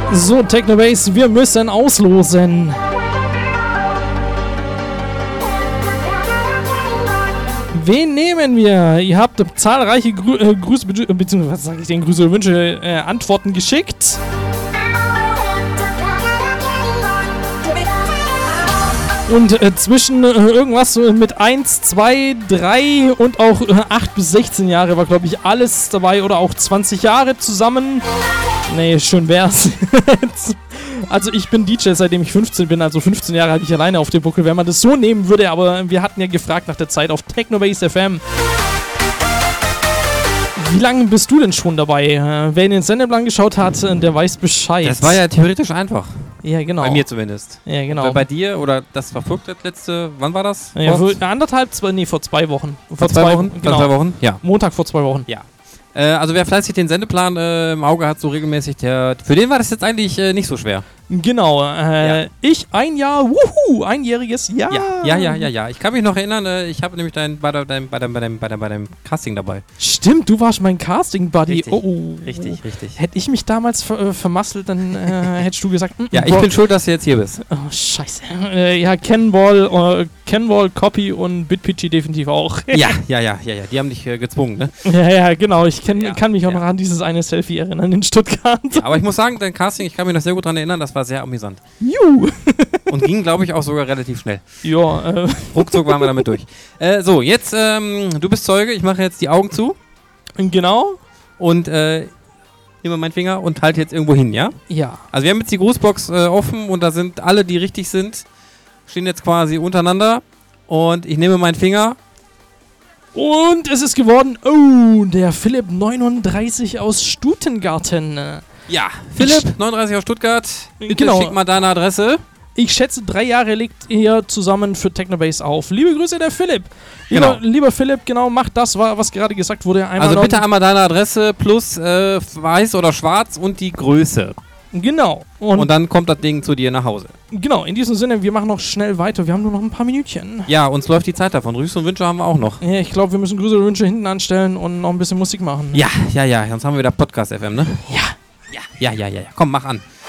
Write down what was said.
So, Technobase, wir müssen auslosen. Wen nehmen wir? Ihr habt zahlreiche Grüße, beziehungsweise was sage ich denn, Grüße, Wünsche, Antworten geschickt. Und zwischen irgendwas mit 1, 2, 3 und auch 8 bis 16 Jahre war, glaube ich, alles dabei. Oder auch 20 Jahre zusammen. Nee, schön wär's. Also ich bin DJ, seitdem ich 15 bin. Also 15 Jahre hatte ich alleine auf dem Buckel, wenn man das so nehmen würde. Aber wir hatten ja gefragt nach der Zeit auf Technobase FM. Wie lange bist du denn schon dabei? Wer in den Sendeplan geschaut hat, der weiß Bescheid. Das war ja theoretisch einfach. Ja, genau. Bei mir zumindest. Ja, genau. Weil bei dir, oder das war das letzte, wann war das? Ja, vor 2 Wochen. Vor 2 Wochen? Genau. Vor 2 Wochen? Ja. Montag vor 2 Wochen. Ja. Also wer fleißig den Sendeplan im Auge hat, so regelmäßig, für den war das jetzt eigentlich nicht so schwer. Genau. Ich ein Jahr, einjähriges Jahr. Ja. Ich kann mich noch erinnern, ich habe nämlich bei deinem Casting dabei. Stimmt, du warst mein Casting-Buddy. Richtig, oh. Richtig. Hätte ich mich damals vermasselt, dann hättest du gesagt... Ja, ich bin schuld, dass du jetzt hier bist. Oh, scheiße. Ja, Cannonball, Copy und BitPitchy definitiv auch. Ja. Die haben dich gezwungen, ne? Ja, genau. Ich kann mich auch noch an dieses eine Selfie erinnern in Stuttgart. Ja, aber ich muss sagen, dein Casting, ich kann mich noch sehr gut daran erinnern, das war sehr amüsant. Juhu! Und ging, glaube ich, auch sogar relativ schnell. Ja, Ruckzuck waren wir damit durch. So, jetzt, du bist Zeuge, ich mache jetzt die Augen zu. Genau. Und nehme meinen Finger und halte jetzt irgendwo hin, ja? Ja. Also wir haben jetzt die Grußbox offen und da sind alle, die richtig sind, stehen jetzt quasi untereinander. Und ich nehme meinen Finger. Und es ist geworden, der Philipp 39 aus Stutengarten. Ja, Philipp, 39 aus Stuttgart. Bitte Genau. schick mal deine Adresse. Ich schätze, 3 Jahre legt ihr zusammen für Technobase auf. Liebe Grüße, der Philipp. Genau. Lieber Philipp, genau, mach das, was gerade gesagt wurde. Also bitte einmal deine Adresse plus weiß oder schwarz und die Größe. Genau. Und dann kommt das Ding zu dir nach Hause. Genau, in diesem Sinne, wir machen noch schnell weiter. Wir haben nur noch ein paar Minütchen. Ja, uns läuft die Zeit davon. Grüße und Wünsche haben wir auch noch. Ja, ich glaube, wir müssen Grüße und Wünsche hinten anstellen und noch ein bisschen Musik machen. Ja. Sonst haben wir wieder Podcast FM, ne? Ja. Ja. Komm, mach an.